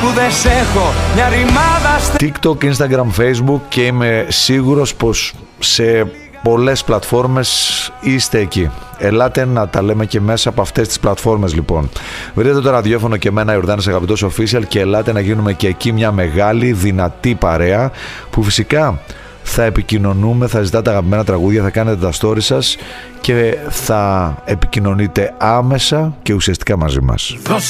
που δεν σ' έχω, μια ρημάδα TikTok, Instagram, Facebook, και είμαι σίγουρος πως σε πολλές πλατφόρμες είστε εκεί. Ελάτε να τα λέμε και μέσα από αυτές τις πλατφόρμες λοιπόν. Βρείτε το ραδιόφωνο και εμένα, Ιορδάνης Αγαπητός Official, και ελάτε να γίνουμε και εκεί μια μεγάλη δυνατή παρέα που φυσικά θα επικοινωνούμε, θα ζητάτε αγαπημένα τραγούδια, θα κάνετε τα stories σας και θα επικοινωνείτε άμεσα και ουσιαστικά μαζί μας.